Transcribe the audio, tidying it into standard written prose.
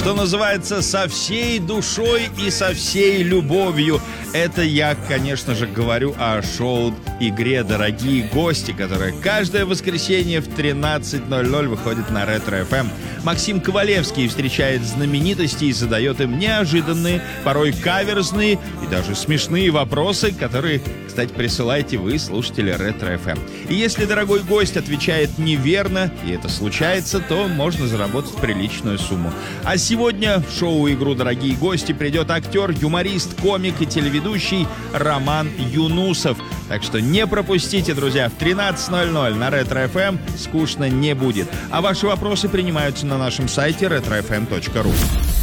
Что называется, со всей душой и со всей любовью. Это я, конечно же, говорю о шоу-игре «Дорогие гости», которая каждое воскресенье в 13:00 выходит на Ретро-ФМ. Максим Ковалевский встречает знаменитостей и задает им неожиданные, порой каверзные и даже смешные вопросы, которые, кстати, присылаете вы, слушатели Ретро-ФМ. И если дорогой гость отвечает неверно, и это случается, то можно заработать приличную сумму. А сегодня в шоу-игру «Дорогие гости» придет актер, юморист, комик и телеведущий Роман Юнусов. Так что не пропустите, друзья, в 13:00 на Ретро-ФМ скучно не будет. А ваши вопросы принимаются на нашем сайте retrofm.ru.